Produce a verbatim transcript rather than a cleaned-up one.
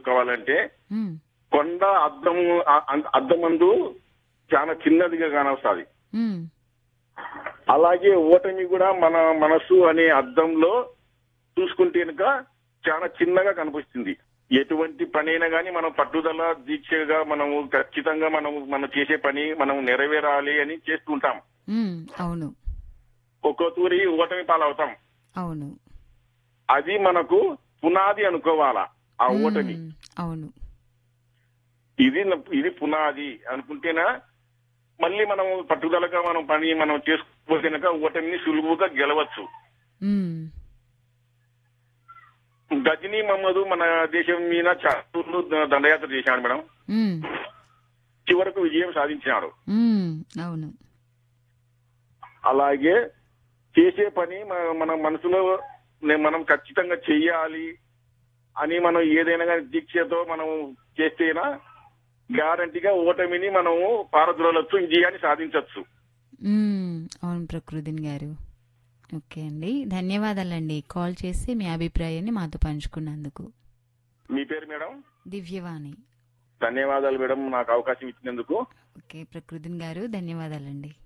ఎదుర్కోవాలంటే ఉమ్, కొండ అద్దము ఆ- అ- అద్దమందు చాలా చిన్నదిగా కానొస్తుంది. ఉమ్, అలాగే ఓటమి కూడా మన మనసు అనే అద్దంలో చూసుకుంటే కనుక చాలా చిన్నగా కనిపిస్తుంది. ఎటువంటి పని అయినా కానీ మనం పట్టుదల దీక్షగా మనము ఖచ్చితంగా మనము మనం చేసే పని మనం నెరవేరాలి అని చేస్తుంటాం. ఉమ్, అవును ఒక్కో తూరి ఓటమి పాలవుతాం. అవును అది మనకు పునాది అనుకోవాలా ఆ ఓటమి. ఉమ్, అవును ఇది న- ఇది పునాది అనుకుంటేనా మళ్ళీ మనం పట్టుదలగా మనం పని మనం చేసుకోకపోతే కనుక ఓటమిని సులువుగా గెలవచ్చు. ఉమ్, గజనీ మహమ్మద్ మన దేశం మీద చాతూర్లు దండయాత్ర చేశాడు మేడం. ఉమ్, చివరకు విజయం సాధించాడు. ఉమ్, అవును అలాగే చేసే పని మన- మన మనసులో నే- మనం ఖచ్చితంగా చెయ్యాలి అని మనం ఏదైనా కానీ దీక్షతో మనం చేస్తేనా గ్యారంటీగా ఓటమిని మనము పారద్రోలొచ్చు, విజయాన్ని సాధించవచ్చు. ఉమ్, అవును ప్రకృతిన్ గారు. ఓకే అండి, ధన్యవాదాలండి కాల్ చేసి మీ అభిప్రాయాన్ని మాతో పంచుకున్నందుకు. మీ పేరు మేడం? దివ్యవాణి. ధన్యవాదాలు మేడం నాకు అవకాశం ఇచ్చినందుకు. ఓకే ప్రకృతిన్ గారు, ధన్యవాదాలండి.